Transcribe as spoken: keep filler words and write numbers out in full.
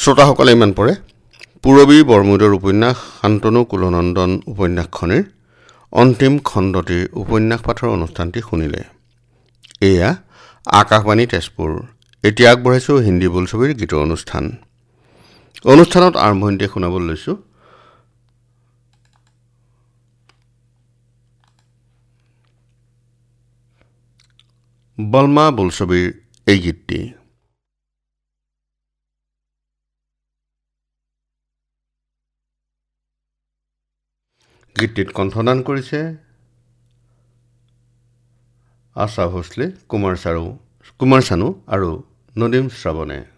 শ্ৰোতাসকলে ইমান পৰে পূৰবী বৰমুদৰ উপন্যাস শান্তনু কুলনন্দন উপন্যাসখনিৰ অন্তিম খণ্ডটিৰ উপন্যাস পাঠৰ অনুষ্ঠানটি শুনিলে। এয়া আকাশবাণী তেজপুৰ। এতিয়া আগবঢ়াইছোঁ হিন্দী বোলছবিৰ গীতৰ অনুষ্ঠান। অনুষ্ঠানত আৰম্ভণিতে শুনাবলৈ লৈছোঁ বলমা বোলছবিৰ এই গীতটি। গীতটিত কণ্ঠদান কৰিছে আশা ভোছলে, কুমাৰ চাৰু কুমাৰ চানু আৰু নদীম শ্ৰাৱণে।